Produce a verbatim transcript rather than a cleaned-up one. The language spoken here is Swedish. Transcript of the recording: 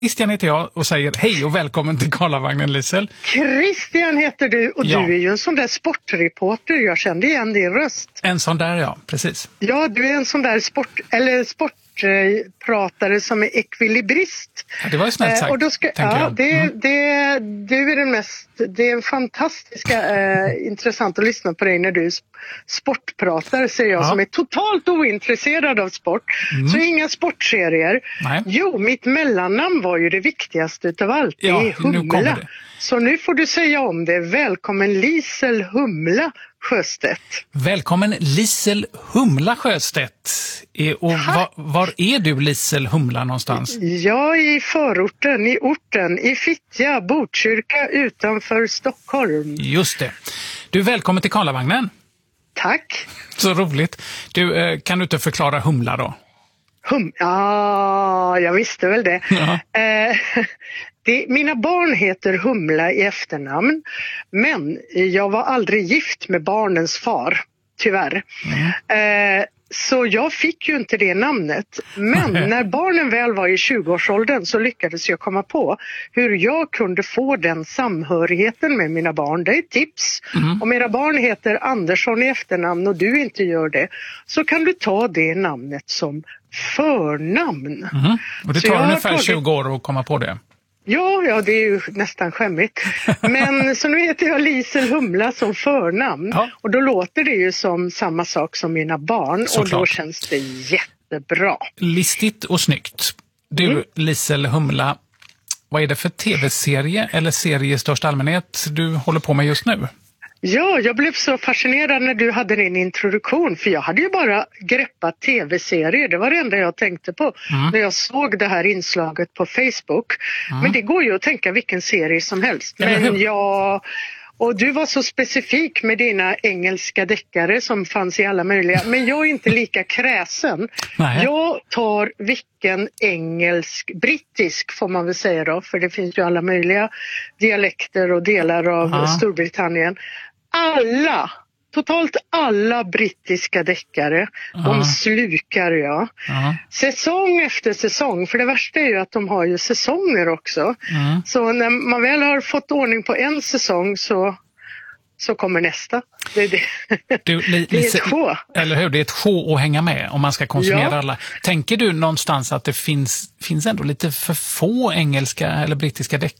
Christian heter jag och säger hej och välkommen till Karlavagnen, Lisel. Christian heter du och ja. Du är ju en sån där sportreporter. Jag kände igen din röst. En sån där, ja, precis. Ja, du är en sån där sport eller sportpratare som är ekvilibrist. Ja, det var ju snällt sagt, eh, och då ska, tänker ja, jag. det, Mm. det, du är den mest, det är fantastiska, eh, intressant att lyssna på dig när du är sportpratare, säger jag, ja. Som är totalt ointresserad av sport. Mm. Så inga sportserier. Nej. Jo, mitt mellannamn var ju det viktigaste utav allt. Det ja, är Humla. Nu så nu får du säga om det. Välkommen Lisel Humla Sjöstedt. Välkommen Lisel Humla Sjöstedt. Och var, var är du, Lisel Humla, någonstans? Jag är i förorten, i orten, i Fittja, Botkyrka utanför Stockholm. Just det. Du är välkommen till Karlavagnen. Tack. Så roligt. Du, kan du inte förklara Humla då? Hum ja, jag visste väl det. Ja. Eh, det. Mina barn heter Humla i efternamn, men jag var aldrig gift med barnens far, tyvärr. Mm. Eh, så jag fick ju inte det namnet. Men när barnen väl var i tjugoårsåldern så lyckades jag komma på hur jag kunde få den samhörigheten med mina barn. Det är ett tips. Mm. Om era barn heter Andersson i efternamn och du inte gör det, så kan du ta det namnet som förnamn. Mm. Och det tar ungefär tagit... tjugo år att komma på det. Ja, ja, det är ju nästan skämmigt. Men så nu heter jag Lisel Humla som förnamn. Ja. Och då låter det ju som samma sak som mina barn. Såklart. Och då känns det jättebra. Listigt och snyggt. Du, mm. Lisel Humla, vad är det för tv-serie eller serie i största allmänhet du håller på med just nu? Ja, jag blev så fascinerad när du hade din introduktion, för jag hade ju bara greppat tv-serier. Det var det enda jag tänkte på mm. när jag såg det här inslaget på Facebook. Mm. Men det går ju att tänka vilken serie som helst. Men jag... Och du var så specifik med dina engelska deckare som fanns i alla möjliga. Men jag är inte lika kräsen. Nej. Jag tar vilken engelsk, brittisk får man väl säga då. För det finns ju alla möjliga dialekter och delar av Aha. Storbritannien. Alla, totalt alla brittiska deckare, Aha. de slukar jag. Aha. Säsong efter säsong, för det värsta är ju att de har ju säsonger också. Mm. Så när man väl har fått ordning på en säsong så, så kommer nästa. Det är, det. Du, li, det är ett sjå. Eller hur, det är ett sjå att hänga med om man ska konsumera ja. alla. Tänker du någonstans att det finns, finns ändå lite för få engelska eller brittiska deckare